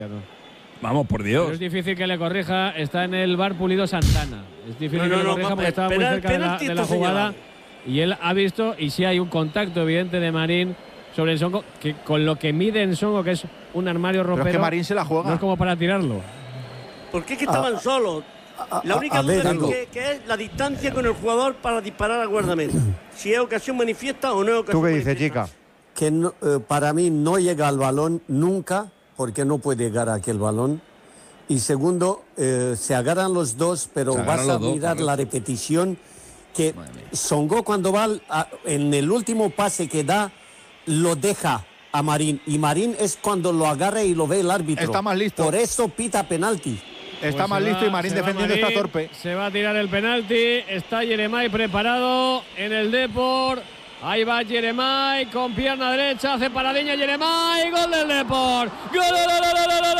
Vamos, por Dios. Pero es difícil que le corrija. Está en el bar Pulido Santana. Es difícil que le corrija porque estaba muy cerca de la jugada. Y él ha visto, y sí hay un contacto evidente de Marín sobre Nsongo, que con lo que mide Nsongo, que es un armario ropero. Pero es que Marín se la juega. No es como para tirarlo. ¿Por qué es que estaban solos? La única duda es que es la distancia con el jugador para disparar al guardameta. Si es ocasión manifiesta o no es ocasión manifiesta. ¿Tú qué dices, chica? Que no, para mí no llega al balón nunca, porque no puede llegar a aquel balón. Y segundo, se agarran los dos, pero vas a mirar la repetición, que Songo cuando va en el último pase que da, lo deja a Marín. Y Marín es cuando lo agarra y lo ve el árbitro. Está más listo. Por eso pita penalti. Está más listo y Marín defendiendo está torpe. Se va a tirar el penalti. Está Yeremay preparado en el Depor. Ahí va Yeremay con pierna derecha. Hace paradiña Yeremay. Gol del Depor. ¡Gol!